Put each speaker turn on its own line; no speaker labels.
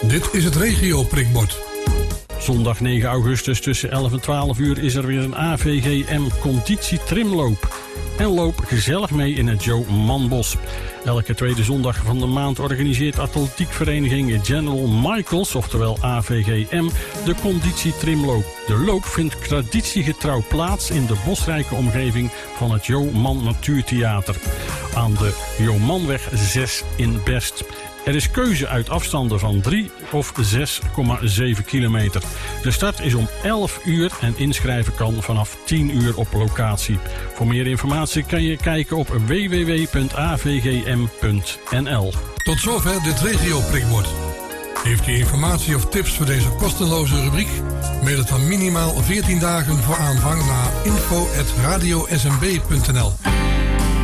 Dit is het regio prikbord.
Zondag 9 augustus tussen 11 en 12 uur is er weer een AVGM conditietrimloop. En loop gezellig mee in het Joe Manbos. Elke tweede zondag van de maand organiseert atletiekvereniging General Michaels, oftewel AVGM, de conditietrimloop. De loop vindt traditiegetrouw plaats in de bosrijke omgeving van het Jo Man Natuurtheater aan de Jo Manweg 6 in Best. Er is keuze uit afstanden van 3 of 6,7 kilometer. De start is om 11 uur en inschrijven kan vanaf 10 uur op locatie. Voor meer informatie kan je kijken op www.avgm.nl.
Tot zover dit regio prikbord. Heeft u informatie of tips voor deze kosteloze rubriek? Mail het dan minimaal 14 dagen voor aanvang naar info@radiosmb.nl.